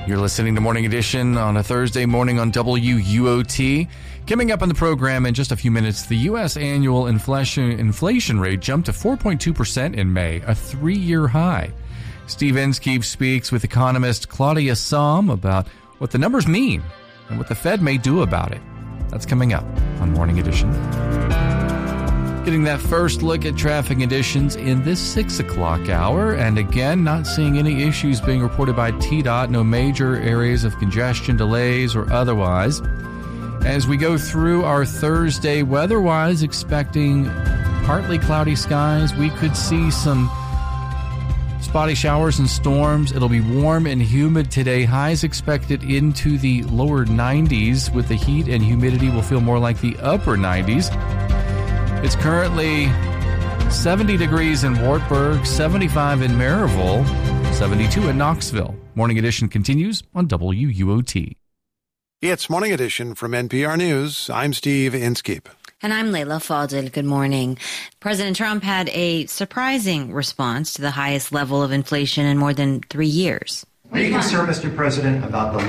You're listening to Morning Edition on a Thursday morning on WUOT. Coming up on the program in just a few minutes, the U.S. annual inflation rate jumped to 4.2% in May, a 3-year high. Steve Inskeep speaks with economist Claudia Sahm about what the numbers mean and what the Fed may do about it. That's coming up on Morning Edition. Getting that first look at traffic conditions in this 6 o'clock hour. And again, not seeing any issues being reported by TDOT, no major areas of congestion, delays, or otherwise. As we go through our Thursday weather-wise, expecting partly cloudy skies. We could see some spotty showers and storms. It'll be warm and humid today. Highs expected into the lower 90s. With the heat and humidity, we'll feel more like the upper 90s. It's currently 70 degrees in Wartburg, 75 in Maryville, 72 in Knoxville. Morning Edition continues on WUOT. It's Morning Edition from NPR News. I'm Steve Inskeep. And I'm Layla Fadel. Good morning. President Trump had a surprising response to the highest level of inflation in more than 3 years. Are you concerned, Mr. President, about the